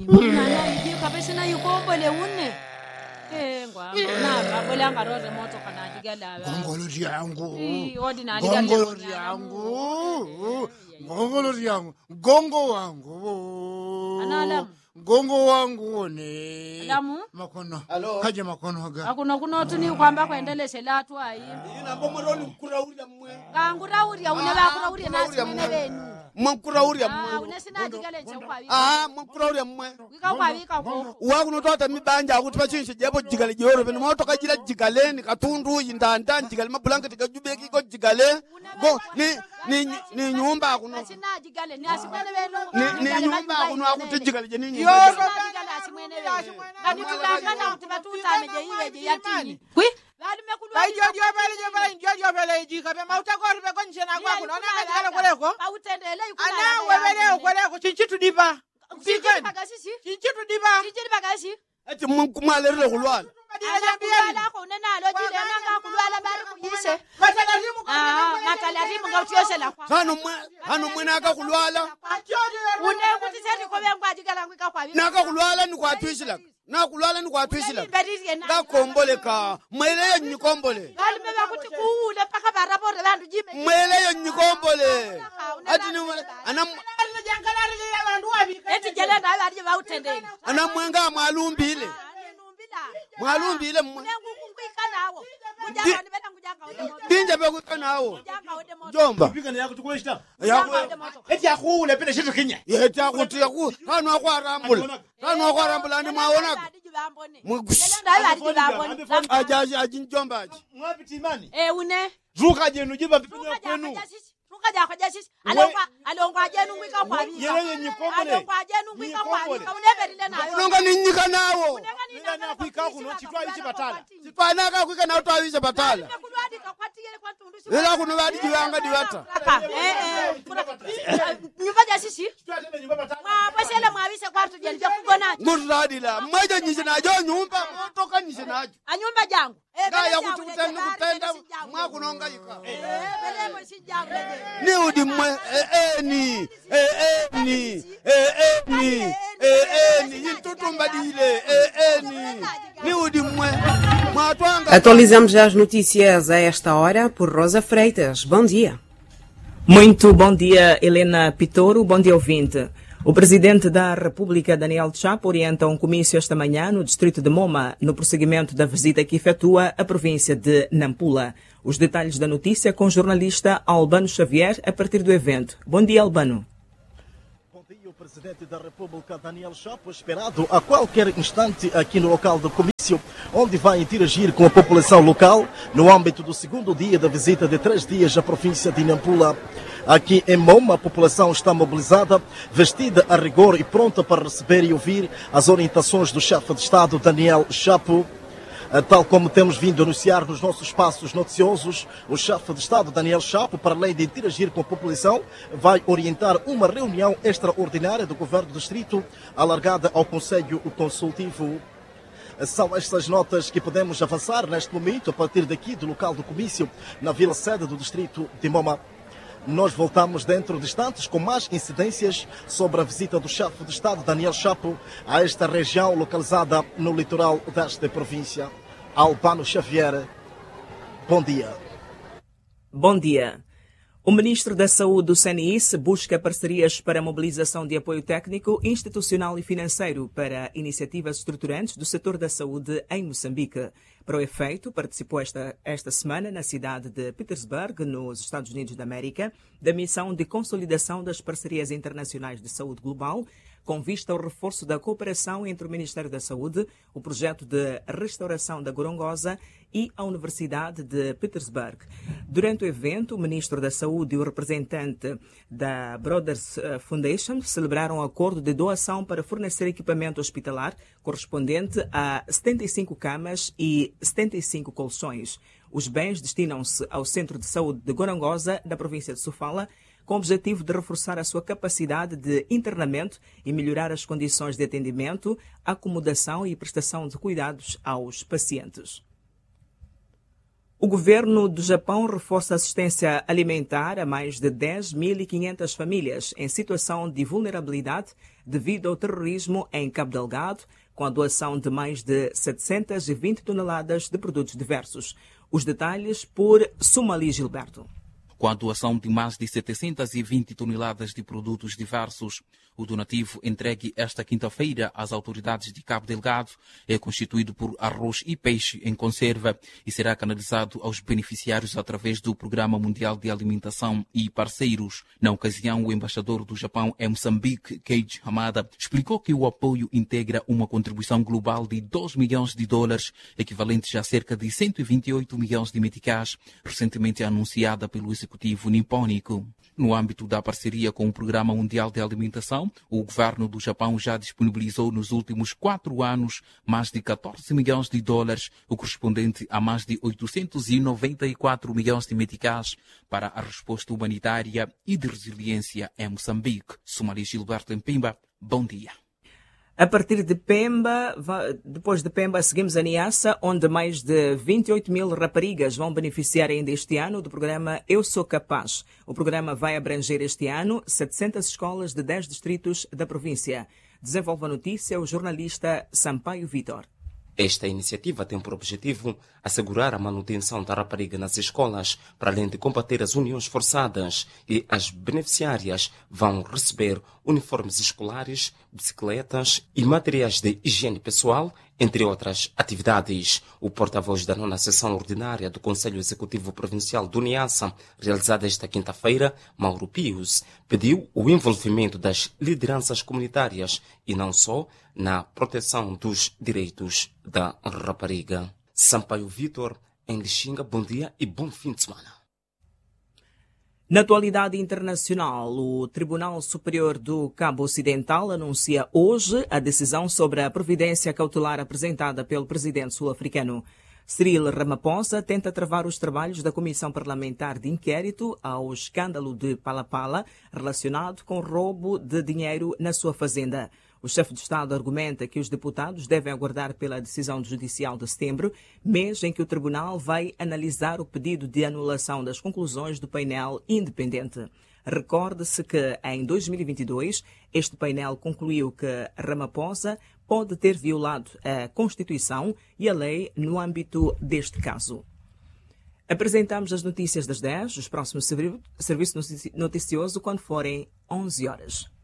Kapesina yuko le une. Ngwa bola ngarore moto kana digala. Ngongolori yangu. Ordinary Ngongolori yangu. Ngongolori yangu. Gongo wangu. Analam. Gongo wangu ne. Alamu? Makono. Hello. Kaje makono haga. Hakuna kunotu ni kwamba kuendeleshe latu ai. Ina bomoroni mkurauri mwe. Kangurauri une bakurauri na simene benu. Mkurauri mwe. Unesina digale nchekwa bi. Mkurauri mwe. Wika kwa wika ko. Wakunotota mibanja akuti pachinshi jebo jigale joro beno moto kajira jigaleni katundu yindanda jigale mablanket kajubeki ko jigale. Go ni nyumba kuno. Asina digale ni asimene benu. Ni nyumba kuno akuti jigale jenini. Yo digale asimene benu. Kani tukakana utibatuta meje iwe yatini. Kwi? Eti mwalerele kulwala. Hano mwena aka kulwala. Naka kulwala ni kwa tuishila. Na kulwala ni kwa tuishila. Ka kombole ka. Mwele yo nyikombole. Mwele yo nyikombole. Ati ni mwele. Ana mwenga mwalumbile. Mwalumbile mwe. Dinja beku kanawo. Jomba. Pika yako tukuleshita. Eti akule pele shitu Kenya. Eti akuti yaku. Kanu akwarambula. Kanu akwarambula ni mwaona. Ajaji ajinjomba aji. Mwapi imani? Une. Ruka jenu jiba pipenya kwenu. Ruka kwa jashis. Alongwa jenu mwika kwa bi. Yeye nyikombole. Alongwa jenu mwika kwa bi. Uneberile nayo. Nonga ninyika nawo. Nina na kuika kuno chitwa ichi batala. Sipana ka kuika na utwa ichi batala. Ela kuno badi jiwanga diwata. Nyumba jashisi. Mwapashele mwabise kwa tujenje kugona. Nguradila. Mwajo nyisi najo nyumba motoka nyisi najo. Anyumba jangu. Ngaya kututenda kutenda mwakunonga yika. Belemo si jangu. Ni udimwe ni yintutumba dile ni udimwe. Atualizamos já as notícias a esta hora por Rosa Freitas. Bom dia. Muito bom dia, Helena Pitoro. Bom dia, ouvinte. O presidente da República, Daniel Chapo, orienta um comício esta manhã no distrito de Moma, no prosseguimento da visita que efetua à província de Nampula. Os detalhes da notícia com o jornalista Albano Xavier a partir do evento. Bom dia, Albano. Bom dia, o presidente da República, Daniel Chapo, esperado a qualquer instante aqui no local do comício, onde vai interagir com a população local no âmbito do segundo dia da visita de 3 dias à província de Nampula. Aqui em Moma, a população está mobilizada, vestida a rigor e pronta para receber e ouvir as orientações do chefe de Estado, Daniel Chapo. Tal como temos vindo a anunciar nos nossos espaços noticiosos, o chefe de Estado, Daniel Chapo, para além de interagir com a população, vai orientar uma reunião extraordinária do Governo do Distrito, alargada ao Conselho Consultivo. São estas notas que podemos avançar neste momento, a partir daqui do local do comício, na vila-sede do Distrito de Moma. Nós voltamos dentro de instantes com mais incidências sobre a visita do chefe de Estado, Daniel Chapo, a esta região localizada no litoral desta província. Albano Xavier, bom dia. Bom dia. O ministro da Saúde do CNIS busca parcerias para a mobilização de apoio técnico, institucional e financeiro para iniciativas estruturantes do setor da saúde em Moçambique. Para o efeito, participou esta semana na cidade de Petersburg, nos Estados Unidos da América, da missão de consolidação das parcerias internacionais de saúde global, com vista ao reforço da cooperação entre o Ministério da Saúde, o projeto de restauração da Gorongosa e a Universidade de Petersburg. Durante o evento, o Ministro da Saúde e o representante da Brothers Foundation celebraram um acordo de doação para fornecer equipamento hospitalar correspondente a 75 camas e 75 colchões. Os bens destinam-se ao Centro de Saúde de Gorongosa, da província de Sofala, com o objetivo de reforçar a sua capacidade de internamento e melhorar as condições de atendimento, acomodação e prestação de cuidados aos pacientes. O governo do Japão reforça a assistência alimentar a mais de 10.500 famílias em situação de vulnerabilidade devido ao terrorismo em Cabo Delgado, com a doação de mais de 720 toneladas de produtos diversos. Os detalhes por Sumali Gilberto. Com a doação de mais de 720 toneladas de produtos diversos, o donativo entregue esta quinta-feira às autoridades de Cabo Delgado é constituído por arroz e peixe em conserva e será canalizado aos beneficiários através do Programa Mundial de Alimentação e Parceiros. Na ocasião, o embaixador do Japão em Moçambique, Keiji Hamada, explicou que o apoio integra uma contribuição global de $2 milhões, equivalentes a cerca de 128 milhões de meticais, recentemente anunciada pelo executivo nipônico. No âmbito da parceria com o Programa Mundial de Alimentação, o governo do Japão já disponibilizou nos últimos 4 anos mais de $14 milhões, o correspondente a mais de 894 milhões de meticais para a resposta humanitária e de resiliência em Moçambique. Sumali Gilberto em Pemba, bom dia. A partir de Pemba, depois de Pemba, seguimos a Niassa, onde mais de 28 mil raparigas vão beneficiar ainda este ano do programa Eu Sou Capaz. O programa vai abranger este ano 700 escolas de 10 distritos da província. Desenvolve a notícia o jornalista Sampaio Vitor. Esta iniciativa tem por objetivo assegurar a manutenção da rapariga nas escolas, para além de combater as uniões forçadas, e as beneficiárias vão receber uniformes escolares, bicicletas e materiais de higiene pessoal, entre outras atividades. O porta-voz da 9ª Sessão Ordinária do Conselho Executivo Provincial do Niassa, realizada esta quinta-feira, Mauro Pius, pediu o envolvimento das lideranças comunitárias e não só na proteção dos direitos da rapariga. Sampaio Vitor, em Lixinga, bom dia e bom fim de semana. Na atualidade internacional, o Tribunal Superior do Cabo Ocidental anuncia hoje a decisão sobre a providência cautelar apresentada pelo presidente sul-africano. Cyril Ramaphosa tenta travar os trabalhos da Comissão Parlamentar de Inquérito ao escândalo de Palapala relacionado com roubo de dinheiro na sua fazenda. O chefe de Estado argumenta que os deputados devem aguardar pela decisão judicial de setembro, mês em que o tribunal vai analisar o pedido de anulação das conclusões do painel independente. Recorde-se que, em 2022, este painel concluiu que Ramaphosa pode ter violado a Constituição e a lei no âmbito deste caso. Apresentamos as notícias das 10, os próximos serviços noticioso quando forem 11 horas.